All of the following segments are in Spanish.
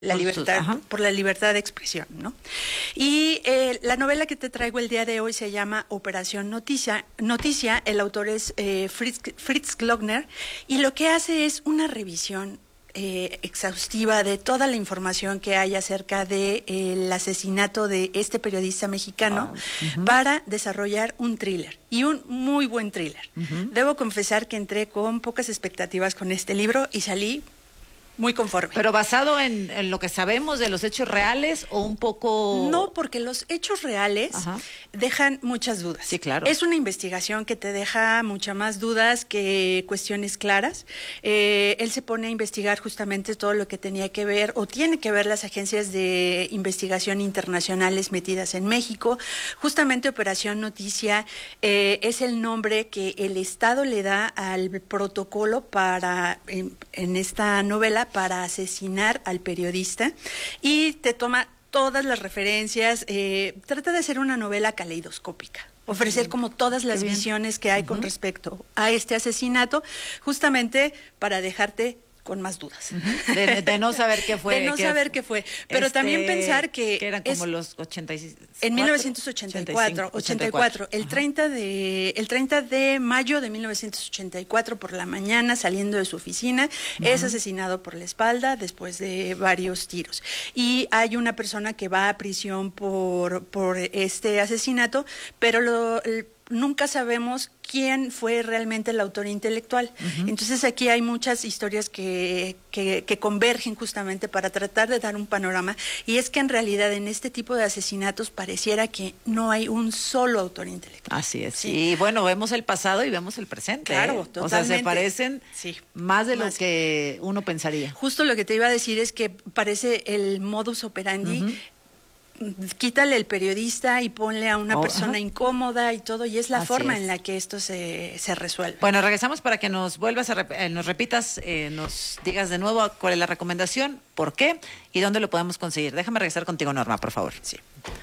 la libertad, por la libertad de expresión, ¿no? Y la novela que te traigo el día de hoy se llama Operación Noticia. El autor es Fritz Glockner, y lo que hace es una revisión exhaustiva de toda la información que hay acerca de el asesinato de este periodista mexicano para desarrollar un thriller, y un muy buen thriller. Debo confesar que entré con pocas expectativas con este libro y salí muy conforme. ¿Pero basado en lo que sabemos de los hechos reales o un poco...? No, porque los hechos reales dejan muchas dudas. Sí, claro. Es una investigación que te deja muchas más dudas que cuestiones claras. Él se pone a investigar justamente todo lo que tenía que ver o tiene que ver las agencias de investigación internacionales metidas en México. Justamente Operación Noticia es el nombre que el Estado le da al protocolo para, en esta novela, para asesinar al periodista, y te toma todas las referencias, trata de hacer una novela caleidoscópica, ofrecer como todas las visiones que hay con respecto a este asesinato, justamente para dejarte con más dudas. De no saber qué fue. De no saber qué fue. Pero también pensar que eran como los 86. En 1984, el 30 de mayo de 1984 por la mañana, saliendo de su oficina, es asesinado por la espalda después de varios tiros. Y hay una persona que va a prisión por este asesinato, pero nunca sabemos quién fue realmente el autor intelectual. Entonces aquí hay muchas historias que convergen justamente para tratar de dar un panorama, y es que en realidad en este tipo de asesinatos pareciera que no hay un solo autor intelectual. Así es. Sí. Y bueno, vemos el pasado y vemos el presente. Claro, totalmente. O sea, se parecen más de lo que uno pensaría. Justo lo que te iba a decir es que parece el modus operandi. Quítale el periodista y ponle a una persona incómoda y todo, y es la forma en la que esto se resuelve. Bueno, regresamos para que nos vuelvas nos repitas, nos digas de nuevo cuál es la recomendación, por qué y dónde lo podemos conseguir. Déjame regresar contigo, Norma, por favor. Sí.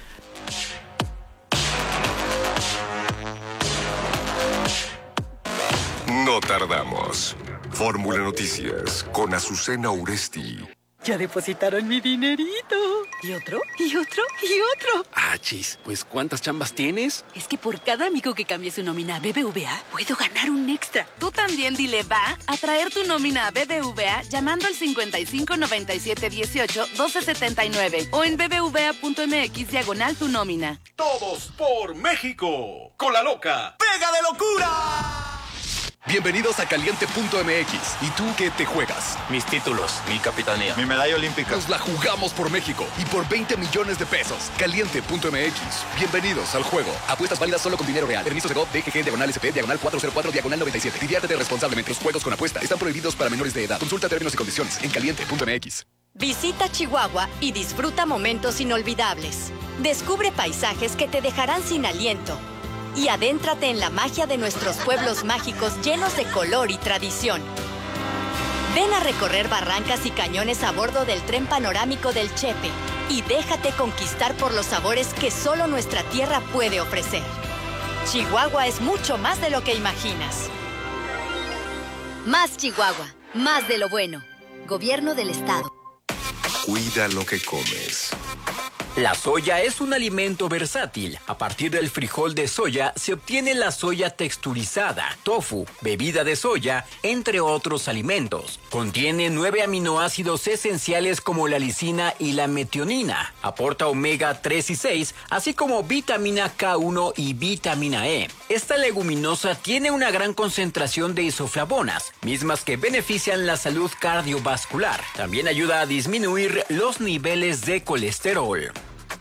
No tardamos. Fórmula Noticias con Azucena Uresti. Ya depositaron mi dinerito. ¿Y otro? ¿Y otro? ¿Y otro? Chis, pues ¿cuántas chambas tienes? Es que por cada amigo que cambie su nómina a BBVA, puedo ganar un extra. Tú también dile va a traer tu nómina a BBVA llamando al 55 97 18 12 79 o en bbva.mx/tu nómina. Todos por México. Con la loca. ¡Pega de locura! Bienvenidos a Caliente.mx. ¿Y tú qué te juegas? Mis títulos, mi capitanía, mi medalla olímpica. Nos la jugamos por México y por 20 millones de pesos. Caliente.mx. Bienvenidos al juego. Apuestas válidas solo con dinero real. Permiso de GOV, DGG, /SP, /404, /97. Diviértete responsablemente. Los juegos con apuesta están prohibidos para menores de edad. Consulta términos y condiciones en Caliente.mx. Visita Chihuahua y disfruta momentos inolvidables. Descubre paisajes que te dejarán sin aliento. Y adéntrate en la magia de nuestros pueblos mágicos llenos de color y tradición. Ven a recorrer barrancas y cañones a bordo del tren panorámico del Chepe y déjate conquistar por los sabores que solo nuestra tierra puede ofrecer. Chihuahua es mucho más de lo que imaginas. Más Chihuahua, más de lo bueno. Gobierno del Estado. Cuida lo que comes. La soya es un alimento versátil. A partir del frijol de soya se obtiene la soya texturizada, tofu, bebida de soya, entre otros alimentos. Contiene 9 aminoácidos esenciales como la lisina y la metionina. Aporta omega 3 y 6, así como vitamina K1 y vitamina E. Esta leguminosa tiene una gran concentración de isoflavonas, mismas que benefician la salud cardiovascular. También ayuda a disminuir los niveles de colesterol.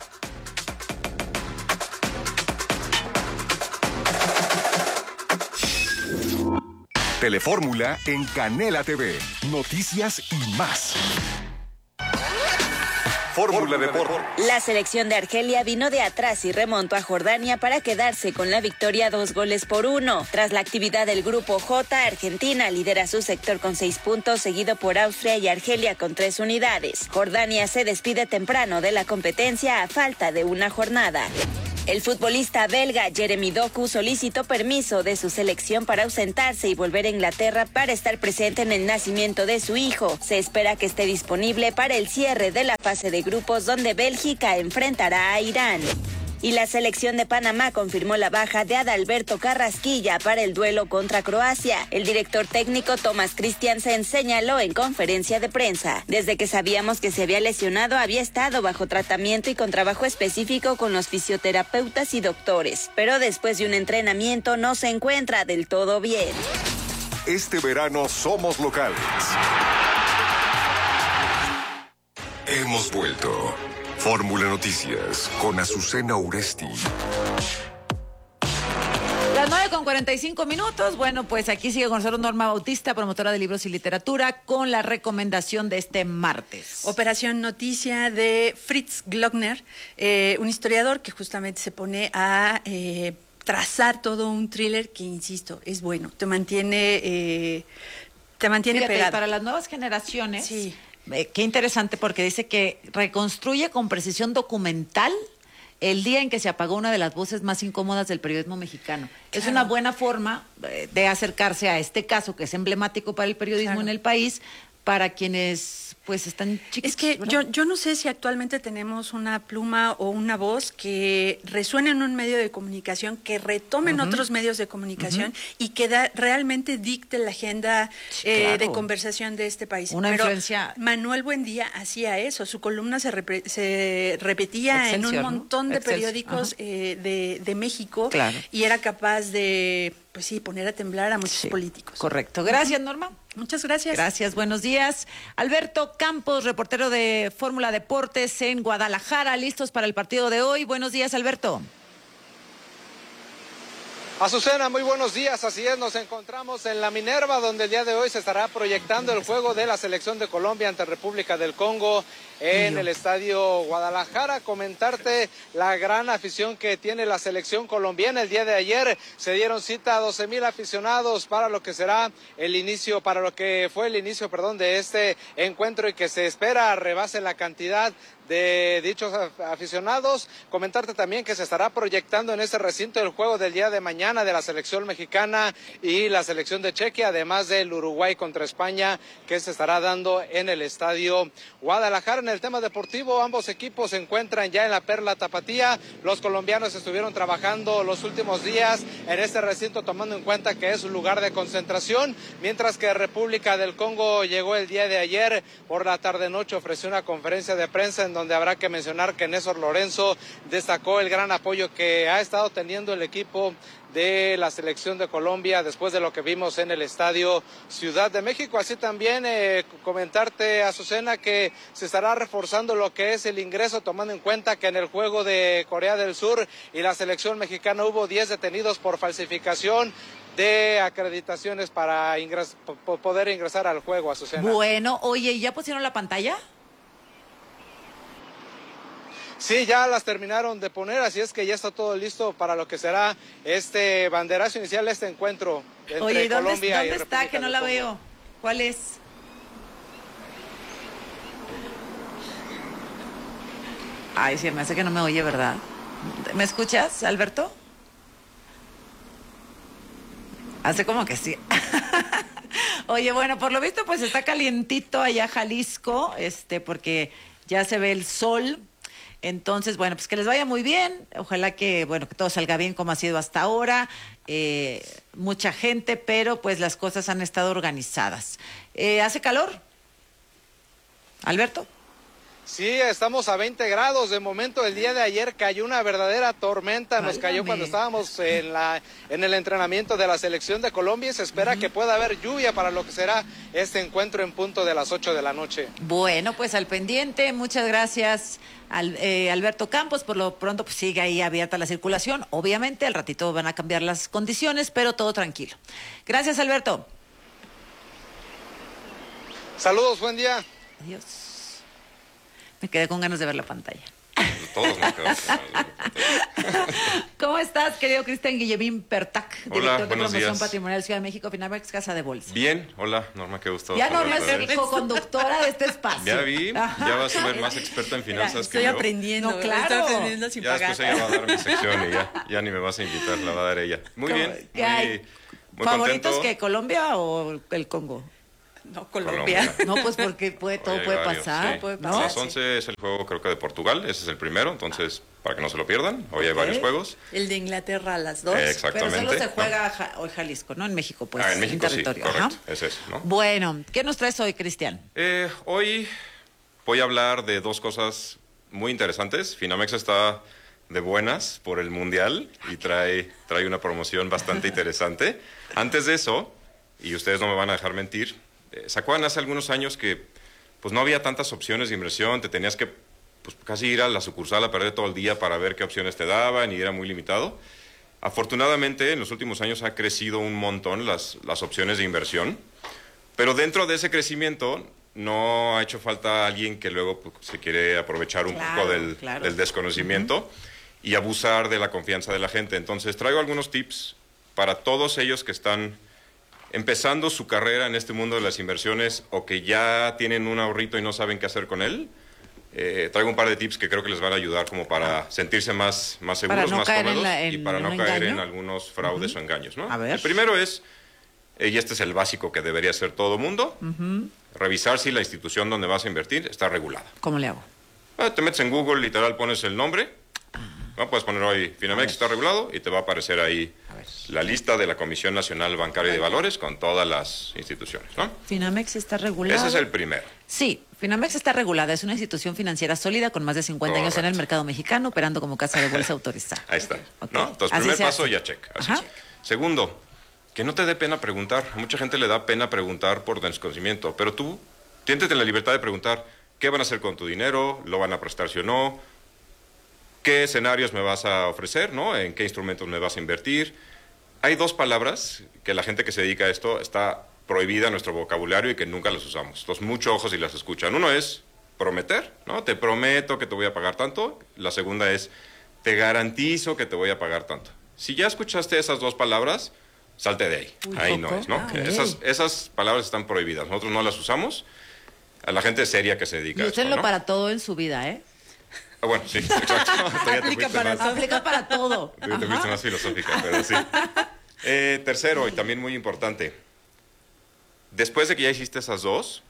Telefórmula en Canela TV. Noticias y más. Fórmula Deportes. La selección de Argelia vino de atrás y remontó a Jordania para quedarse con la victoria 2-1. Tras la actividad del grupo J, Argentina lidera su sector con 6 puntos, seguido por Austria y Argelia con 3 unidades. Jordania se despide temprano de la competencia a falta de una jornada. El futbolista belga Jeremy Doku solicitó permiso de su selección para ausentarse y volver a Inglaterra para estar presente en el nacimiento de su hijo. Se espera que esté disponible para el cierre de la fase de grupos donde Bélgica enfrentará a Irán. Y la selección de Panamá confirmó la baja de Adalberto Carrasquilla para el duelo contra Croacia. El director técnico Thomas Christiansen señaló en conferencia de prensa: desde que sabíamos que se había lesionado había estado bajo tratamiento y con trabajo específico con los fisioterapeutas y doctores, pero después de un entrenamiento no se encuentra del todo bien. Este verano somos locales. Hemos vuelto. Fórmula Noticias con Azucena Uresti. Las 9:45. Bueno, pues aquí sigue con nosotros Norma Bautista, promotora de libros y literatura, con la recomendación de este martes. Operación Noticia de Fritz Glockner, un historiador que justamente se pone a trazar todo un thriller que, insisto, es bueno. Te mantiene Fíjate, pegado. para las nuevas generaciones, sí. Qué interesante, porque dice que reconstruye con precisión documental el día en que se apagó una de las voces más incómodas del periodismo mexicano. Claro. Es una buena forma de acercarse a este caso que es emblemático para el periodismo en el país, para quienes pues están chiquitos. Es que yo no sé si actualmente tenemos una pluma o una voz que resuene en un medio de comunicación, que retomen otros medios de comunicación y que realmente dicte la agenda de conversación de este país. Una influencia. Manuel Buendía hacía eso, su columna se repetía en un montón de periódicos de México, y era capaz de, pues sí, poner a temblar a muchos políticos. Correcto. Gracias, Norma. Muchas gracias. Gracias, buenos días. Alberto Campos, reportero de Fórmula Deportes en Guadalajara, listos para el partido de hoy. Buenos días, Alberto. Azucena, muy buenos días. Así es, nos encontramos en la Minerva, donde el día de hoy se estará proyectando el juego de la selección de Colombia ante República del Congo en el Estadio Guadalajara. Comentarte la gran afición que tiene la selección colombiana. El día de ayer se dieron cita a 12,000 aficionados para lo que será el inicio, para lo que fue el inicio, de este encuentro, y que se espera rebase la cantidad de dichos aficionados. Comentarte también que se estará proyectando en este recinto el juego del día de mañana de la selección mexicana y la selección de Chequia, además del Uruguay contra España, que se estará dando en el Estadio Guadalajara. En el tema deportivo, ambos equipos se encuentran ya en la Perla Tapatía. Los colombianos estuvieron trabajando los últimos días en este recinto, tomando en cuenta que es un lugar de concentración, mientras que República del Congo llegó el día de ayer por la tarde-noche, ofreció una conferencia de prensa en donde habrá que mencionar que Néstor Lorenzo destacó el gran apoyo que ha estado teniendo el equipo de la selección de Colombia después de lo que vimos en el Estadio Ciudad de México. Así también comentarte, Azucena, que se estará reforzando lo que es el ingreso, tomando en cuenta que en el juego de Corea del Sur y la selección mexicana hubo 10 detenidos por falsificación de acreditaciones para poder ingresar al juego, Azucena. Bueno, oye, ¿ya pusieron la pantalla? Sí, ya las terminaron de poner, así es que ya está todo listo para lo que será este banderazo inicial de este encuentro entre Oye, Colombia y ¿dónde está? Que no la veo. ¿Cuál es? Ay, sí, me hace que no me oye, ¿verdad? ¿Me escuchas, Alberto? Hace como que sí. Oye, bueno, por lo visto, pues está calientito allá Jalisco, porque ya se ve el sol. Entonces, bueno, pues que les vaya muy bien. Ojalá que, que todo salga bien como ha sido hasta ahora. Mucha gente, pero pues las cosas han estado organizadas. ¿Hace calor, Alberto? Sí, estamos a 20 grados. De momento, el día de ayer cayó una verdadera tormenta. Nos cayó cuando estábamos en el entrenamiento de la selección de Colombia, y se espera que pueda haber lluvia para lo que será este encuentro en punto de las 8 de la noche. Bueno, pues al pendiente. Muchas gracias, Alberto Campos. Por lo pronto, pues sigue ahí abierta la circulación. Obviamente, al ratito van a cambiar las condiciones, pero todo tranquilo. Gracias, Alberto. Saludos, buen día. Adiós. Me quedé con ganas de ver la pantalla. todos nos quedamos con ganas de verlo. ¿Cómo estás, querido Cristian Guillemín Pertac, Hola, director de buenos Promoción días. Patrimonial Ciudad de México, Finamex Casa de Bolsa? Bien, hola, Norma, qué gusto. Ya Norma saludarte. es co-conductora de este espacio. Ya vi, ya vas a ser más experta en finanzas Estoy que yo. aprendiendo, No, claro. estoy aprendiendo sin Ya pagar. después ella va a dar mi sección y ya ni me vas a invitar, la va a dar ella. Muy bien, ¿Qué hay? muy ¿Favoritos contento. que Colombia o el Congo? No, Colombia. No, pues porque todo Hoy hay puede varios, pasar. sí. puede ¿no? pasar. A las 11 es el juego, creo que de Portugal, ese es el primero, entonces para que no se lo pierdan, hoy hay varios juegos. El de Inglaterra a las 2. Exactamente. Pero solo se ¿no? juega hoy Jalisco, ¿no? En México, pues. En México sí, territorio. correcto, Ajá. es eso, ¿no? Bueno, ¿qué nos traes hoy, Cristian? Hoy voy a hablar de dos cosas muy interesantes. Finamex está de buenas por el Mundial y trae una promoción bastante interesante. Antes de eso, y ustedes no me van a dejar mentir, ¿se acuerdan hace algunos años que pues no había tantas opciones de inversión? Te tenías que pues, casi ir a la sucursal a perder todo el día para ver qué opciones te daban y era muy limitado. Afortunadamente, en los últimos años ha crecido un montón las opciones de inversión, pero dentro de ese crecimiento no ha hecho falta alguien que luego pues, se quiere aprovechar un poco del desconocimiento y abusar de la confianza de la gente. Entonces, traigo algunos tips para todos ellos que están empezando su carrera en este mundo de las inversiones o que ya tienen un ahorrito y no saben qué hacer con él. Traigo un par de tips que creo que les van a ayudar como para sentirse más seguros, no más caer cómodos en y para no un caer engaño. en algunos fraudes o engaños, ¿no? A ver. El primero es, y este es el básico que debería hacer todo mundo, revisar si la institución donde vas a invertir está regulada. ¿Cómo le hago? Te metes en Google, literal, pones el nombre. ¿No? Puedes poner hoy Finamex está regulado y te va a aparecer ahí la lista de la Comisión Nacional Bancaria de Valores con todas las instituciones, ¿no? ¿Finamex está regulada? Ese es el primero. Sí, Finamex está regulada. Es una institución financiera sólida con más de 50 años en el mercado mexicano, operando como casa de bolsa autorizada. Ahí está. Ok. ¿No? Entonces, Así primer se paso, hace. ya check. Así. Ajá. Segundo, que no te dé pena preguntar. A mucha gente le da pena preguntar por desconocimiento, pero tú, siéntete en la libertad de preguntar qué van a hacer con tu dinero, lo van a prestar sí o no, qué escenarios me vas a ofrecer, ¿no? En qué instrumentos me vas a invertir. Hay dos palabras que la gente que se dedica a esto está prohibida en nuestro vocabulario y que nunca las usamos. Entonces, mucho ojo si las escuchan. Uno es prometer, ¿no? Te prometo que te voy a pagar tanto. La segunda es te garantizo que te voy a pagar tanto. Si ya escuchaste esas dos palabras, salte de ahí. Ahí no es, ¿no? Esas palabras están prohibidas. Nosotros no las usamos. A la gente seria que se dedica Y a esto, úsenlo ¿no? para todo en su vida, ¿eh? Bueno, sí, exacto. Aplica para todo. Tú ya te fuiste más filosófica, pero sí. Tercero, y también muy importante, después de que ya hiciste esas dos,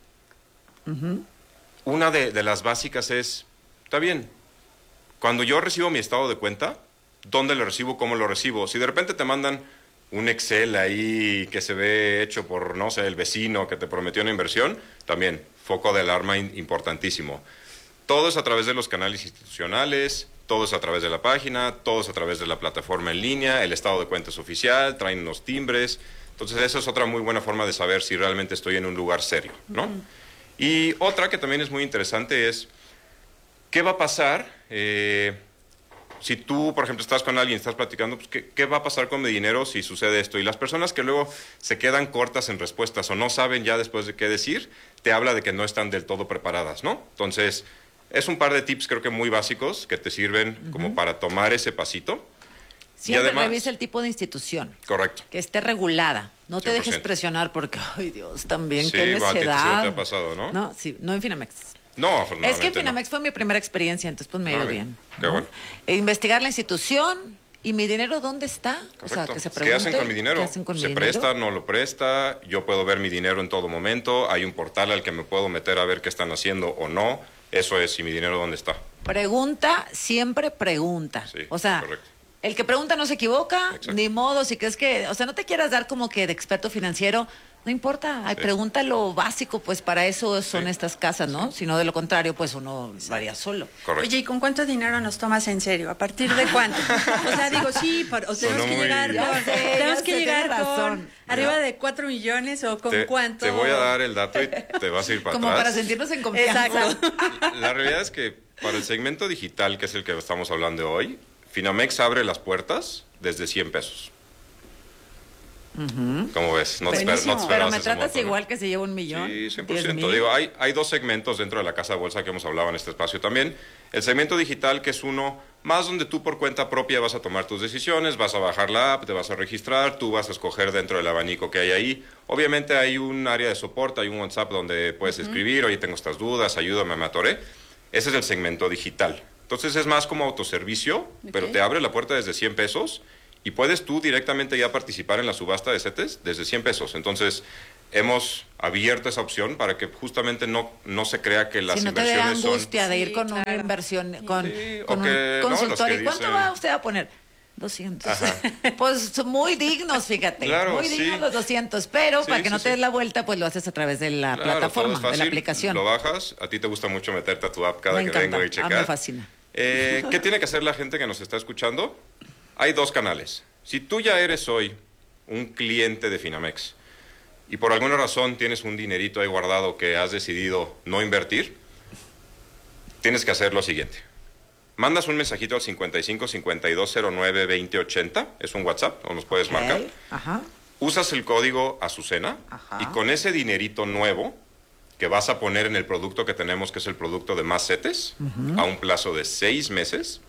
una de las básicas es, está bien, cuando yo recibo mi estado de cuenta, ¿dónde lo recibo? ¿Cómo lo recibo? Si de repente te mandan un Excel ahí que se ve hecho por, no sé, el vecino que te prometió una inversión, también, foco de alarma importantísimo. Todo es a través de los canales institucionales, todo es a través de la página, todo es a través de la plataforma en línea, el estado de cuenta es oficial, traen unos timbres. Entonces, esa es otra muy buena forma de saber si realmente estoy en un lugar serio, ¿no? Y otra que también es muy interesante es, ¿qué va a pasar si tú, por ejemplo, estás con alguien, estás platicando, pues, ¿qué va a pasar con mi dinero si sucede esto? Y las personas que luego se quedan cortas en respuestas o no saben ya después de qué decir, te habla de que no están del todo preparadas, ¿no? Entonces, es un par de tips creo que muy básicos que te sirven como para tomar ese pasito. Siempre y además, revisa el tipo de institución. Correcto. Que esté regulada. No te 100%. dejes presionar porque, ay Dios, también, Sí, qué a ti sí necedad. te ha pasado, ¿no? No, sí, no en Finamex. No, Es afortunadamente que en Finamex fue mi primera experiencia, entonces pues me ha ido Ah, bien. Qué ¿no? bueno. Investigar la institución y mi dinero, ¿dónde está? O sea, que se ¿Qué pregunte. hacen con mi dinero? ¿Qué hacen con mi ¿Se dinero? presta, no lo presta? Yo puedo ver mi dinero en todo momento. Hay un portal al que me puedo meter a ver qué están haciendo o no. Eso es, ¿y mi dinero dónde está? Pregunta, siempre pregunta. Sí, o sea, correcto. el que pregunta no se equivoca, ni modo, si crees que, o sea, no te quieras dar como que de experto financiero, no importa, ay, pregunta lo básico, pues para eso son estas casas, ¿no? Si no, de lo contrario, pues uno lo haría solo. Oye, ¿y con cuánto dinero nos tomas en serio? ¿A partir de cuánto? O sea, digo, sí, o tenemos que llegar con, tenemos que llegar con arriba de 4 millones o con cuánto. Te voy a dar el dato y te vas a ir para Como atrás. para sentirnos en confianza. Exacto. La realidad es que para el segmento digital, que es el que estamos hablando hoy, Finamex abre las puertas desde 100 pesos. ¿Cómo ves? No te Pero esperabas me ese tratas monto, ¿no? igual que se lleva 1 millón. Sí, 100%. 10,000. Digo, hay dos segmentos dentro de la casa de bolsa que hemos hablado en este espacio también. El segmento digital, que es uno más donde tú por cuenta propia vas a tomar tus decisiones, vas a bajar la app, te vas a registrar, tú vas a escoger dentro del abanico que hay ahí. Obviamente hay un área de soporte, hay un WhatsApp donde puedes escribir, oye, tengo estas dudas, ayúdame, me atoré. Ese es el segmento digital. Entonces es más como autoservicio, pero te abre la puerta desde 100 pesos y puedes tú directamente ya participar en la subasta de CETES desde 100 pesos. Entonces hemos abierto esa opción para que justamente no se crea que las si no te inversiones dé angustia son... de ir con una inversión, con un que, consultor. ¿no? ¿Y cuánto va usted a poner? 200. Pues muy dignos, fíjate. Claro, muy dignos los 200. Pero para que no te des la vuelta, pues lo haces a través de la plataforma, de la aplicación. Lo bajas. A ti te gusta mucho meterte a tu app cada que vengo y checar. Me fascina. ¿Qué tiene que hacer la gente que nos está escuchando? Hay 2 canales. Si tú ya eres hoy un cliente de Finamex y por alguna razón tienes un dinerito ahí guardado que has decidido no invertir, tienes que hacer lo siguiente. Mandas un mensajito al 55 52 09 20 80, es un WhatsApp, o nos puedes marcar. Usas el código Azucena y con ese dinerito nuevo que vas a poner en el producto que tenemos, que es el producto de más CETES, a un plazo de 6 meses,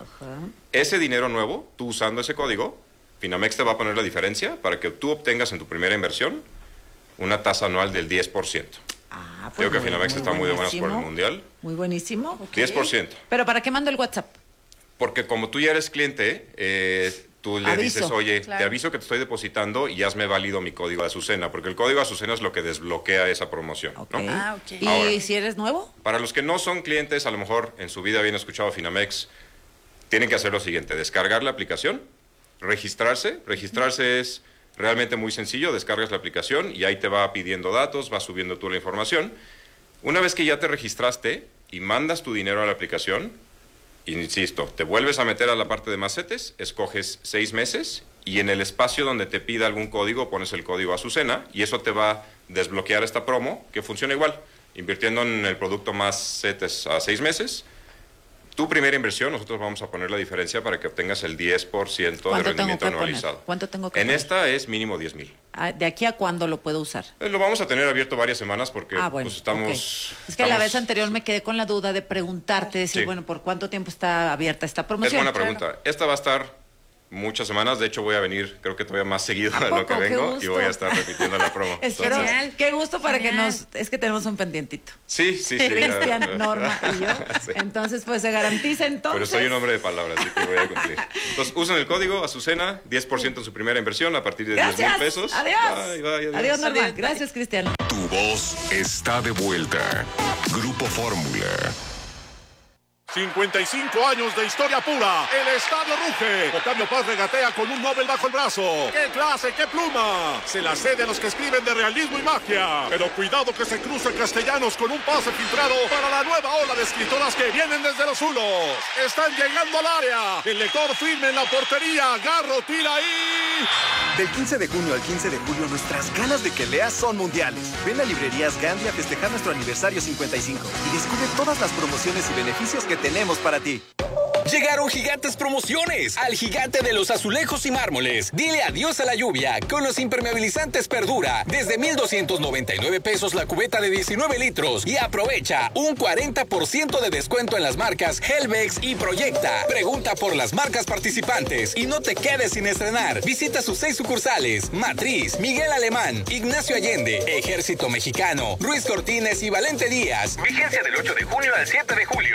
ese dinero nuevo, tú usando ese código, Finamex te va a poner la diferencia para que tú obtengas en tu primera inversión una tasa anual del 10%. Creo que Finamex está muy de buenas por el Mundial. Muy buenísimo. 10%. ¿Pero para qué mando el WhatsApp? Porque como tú ya eres cliente, tú le dices, oye, te aviso que te estoy depositando y hazme válido mi código de Azucena, porque el código de Azucena es lo que desbloquea esa promoción, ¿no? ¿Y Ahora, si eres nuevo? para los que no son clientes, a lo mejor en su vida habían escuchado Finamex, tienen que hacer lo siguiente, descargar la aplicación, registrarse. Registrarse es realmente muy sencillo, descargas la aplicación y ahí te va pidiendo datos, vas subiendo tú la información. Una vez que ya te registraste y mandas tu dinero a la aplicación, insisto, te vuelves a meter a la parte de más CETES, escoges 6 meses y en el espacio donde te pida algún código pones el código Azucena y eso te va a desbloquear esta promo que funciona igual, invirtiendo en el producto más CETES a 6 meses. Tu primera inversión, nosotros vamos a poner la diferencia para que obtengas el 10% de rendimiento anualizado. ¿Cuánto tengo que En poner? esta es mínimo 10,000. ¿De aquí a cuándo lo puedo usar? Lo vamos a tener abierto varias semanas porque pues estamos... Okay. Es que la vez anterior me quedé con la duda de preguntarte, decir, bueno, ¿por cuánto tiempo está abierta esta promoción? Es buena pregunta. Esta va a estar muchas semanas, de hecho voy a venir, creo que todavía más seguido de lo que vengo y voy a estar repitiendo la promo. Espero, qué gusto para que es que tenemos un pendientito. Sí. Cristian, Norma y yo. Sí. Entonces, pues se garantiza entonces. Pero soy un hombre de palabras, así que voy a cumplir. Entonces, usen el código Azucena, 10% en su primera inversión a partir de 10,000 pesos. Adiós. Bye, adiós, Norma. Gracias, Cristian. Tu voz está de vuelta. Grupo Fórmula. 55 años de historia pura. El estadio ruge. Octavio Paz regatea con un Nobel bajo el brazo. ¡Qué clase, qué pluma! Se la cede a los que escriben de realismo y magia. Pero cuidado que se cruce Castellanos con un pase filtrado para la nueva ola de escritoras que vienen desde los Zulos. Están llegando al área. El lector firme en la portería. Garro tira ahí. Del 15 de junio al 15 de julio, nuestras ganas de que leas son mundiales. Ven a Librerías Gandhi a festejar nuestro aniversario 55 y descubre todas las promociones y beneficios que tenemos para ti. Llegaron gigantes promociones al gigante de los azulejos y mármoles. Dile adiós a la lluvia con los impermeabilizantes Perdura. Desde 1,299 pesos la cubeta de 19 litros. Y aprovecha un 40% de descuento en las marcas Helvex y Proyecta. Pregunta por las marcas participantes y no te quedes sin estrenar. Visita sus 6 sucursales: Matriz, Miguel Alemán, Ignacio Allende, Ejército Mexicano, Ruiz Cortines y Valente Díaz. Vigencia del 8 de junio al 7 de julio.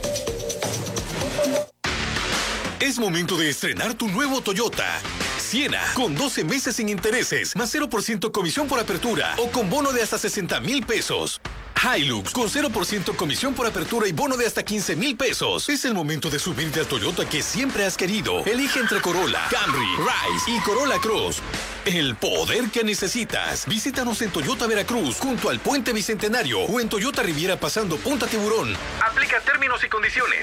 Es momento de estrenar tu nuevo Toyota Siena, con 12 meses sin intereses, más 0% comisión por apertura o con bono de hasta 60,000 pesos. Hilux, con 0% comisión por apertura y bono de hasta 15,000 pesos. Es el momento de subirte al Toyota que siempre has querido. Elige entre Corolla, Camry, Rise y Corolla Cross. El poder que necesitas. Visítanos en Toyota Veracruz, junto al Puente Bicentenario, o en Toyota Riviera pasando Punta Tiburón. Aplica términos y condiciones.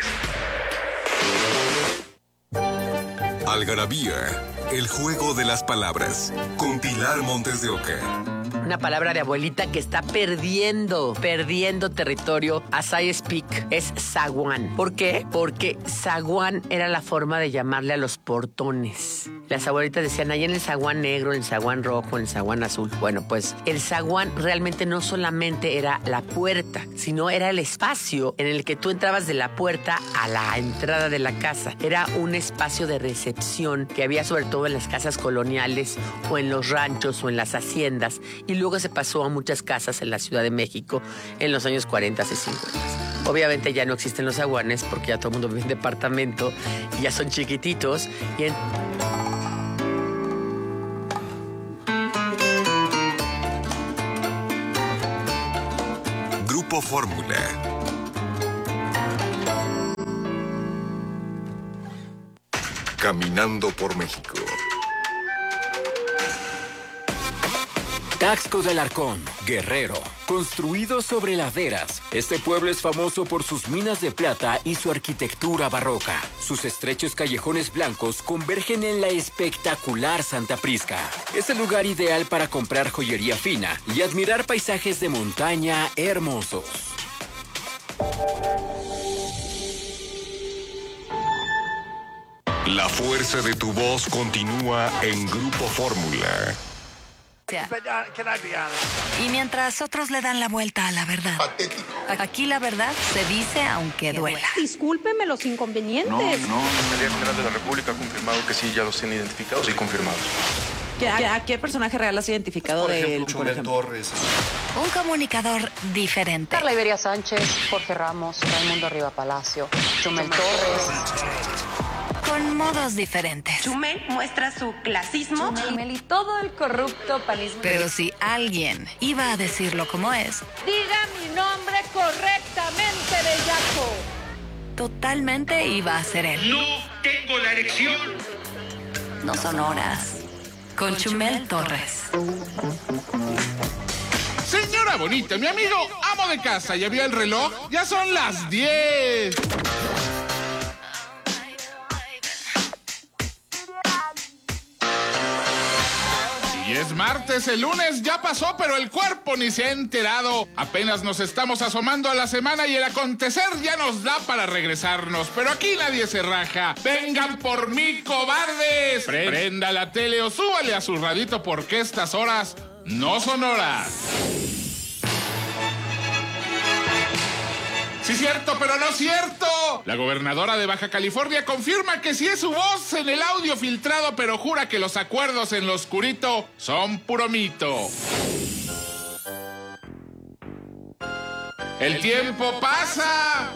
Algarabía, el juego de las palabras, con Pilar Montes de Oca. Una palabra de abuelita que está perdiendo territorio as I speak es zaguán. ¿Por qué? Porque zaguán era la forma de llamarle a los portones. Las abuelitas decían, ahí en el zaguán negro, en el zaguán rojo, en el zaguán azul. Bueno, pues el zaguán realmente no solamente era la puerta, sino era el espacio en el que tú entrabas de la puerta a la entrada de la casa. Era un espacio de recepción que había sobre todo en las casas coloniales o en los ranchos o en las haciendas. Y luego se pasó a muchas casas en la Ciudad de México en los años 40 y 50. Obviamente ya no existen los zaguanes porque ya todo el mundo vive en departamento y ya son chiquititos. Grupo Fórmula. Caminando por México. Taxco de Alarcón, Guerrero. Construido sobre laderas, este pueblo es famoso por sus minas de plata y su arquitectura barroca. Sus estrechos callejones blancos convergen en la espectacular Santa Prisca. Es el lugar ideal para comprar joyería fina y admirar paisajes de montaña hermosos. La fuerza de tu voz continúa en Grupo Fórmula. Y mientras otros le dan la vuelta a la verdad. Aquí la verdad se dice aunque duela. Discúlpeme los inconvenientes. No. La Fiscalía General de la República ha confirmado que sí, ya los tiene identificados y confirmados. ¿A qué personaje real has identificado de él? Chumel Torres. Un comunicador diferente. Carla Iberia Sánchez, Jorge Ramos, Raimundo Riva Palacio, Chumel Torres. Con modos diferentes. Chumel muestra su clasismo. Chumel y todo el corrupto panismo. Pero si alguien iba a decirlo como es, diga mi nombre correctamente, bellaco. Totalmente iba a ser él. No tengo la erección. No son horas. Con Chumel Torres. Señora bonita, mi amigo amo de casa, ¿ya vio el reloj? Ya son las 10. Y es martes, el lunes ya pasó, pero el cuerpo ni se ha enterado. Apenas nos estamos asomando a la semana y el acontecer ya nos da para regresarnos. Pero aquí nadie se raja. ¡Vengan por mí, cobardes! Prenda la tele o súbale a su radito porque estas horas no son horas. Sí, cierto, pero no cierto. La gobernadora de Baja California confirma que sí es su voz en el audio filtrado, pero jura que los acuerdos en lo oscurito son puro mito. El tiempo pasa.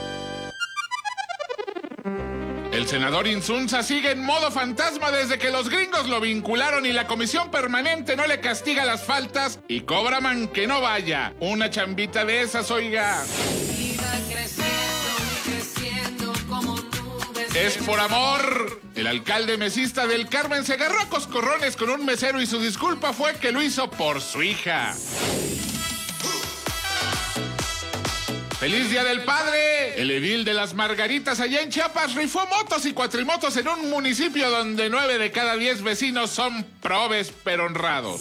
El senador Insunza sigue en modo fantasma desde que los gringos lo vincularon y la comisión permanente no le castiga las faltas y cobra man que no vaya. Una chambita de esas, oiga. Es por amor. El alcalde mesista del Carmen se agarró a coscorrones con un mesero y su disculpa fue que lo hizo por su hija. ¡Feliz Día del Padre! El edil de las Margaritas allá en Chiapas rifó motos y cuatrimotos en un municipio donde 9 de cada 10 vecinos son probes pero honrados.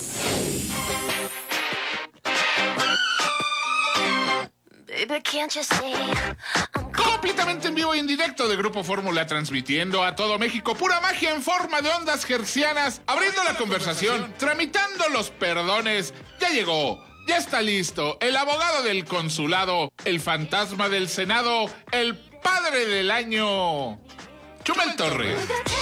Completamente en vivo y en directo de Grupo Fórmula, transmitiendo a todo México pura magia en forma de ondas hertzianas, abriendo la conversación, tramitando los perdones. Ya llegó, ya está listo, el abogado del consulado, el fantasma del Senado, el padre del año, Chumel Torres.